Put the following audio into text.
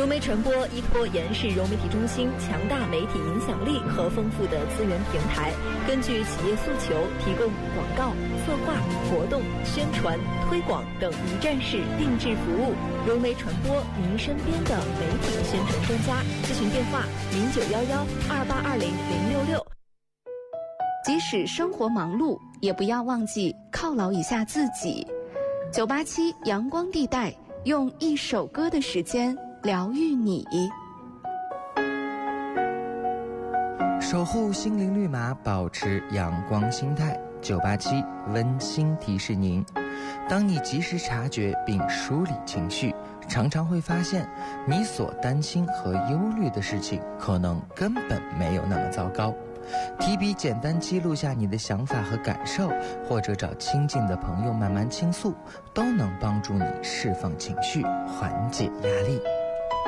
融媒传播依托延世融媒体中心强大媒体影响力和丰富的资源平台，根据企业诉求提供广告、策划、活动、宣传、推广等一站式定制服务。融媒传播，您身边的媒体宣传专家。咨询电话091128200666。 即使生活忙碌，也不要忘记犒劳一下自己。987阳光地带，用一首歌的时间疗愈你。 守护心灵绿码，保持阳光心态。987温馨提示您，当你及时察觉并梳理情绪，常常会发现你所担心和忧虑的事情可能根本没有那么糟糕。提笔简单记录下你的想法和感受，或者找亲近的朋友慢慢倾诉，都能帮助你释放情绪，缓解压力。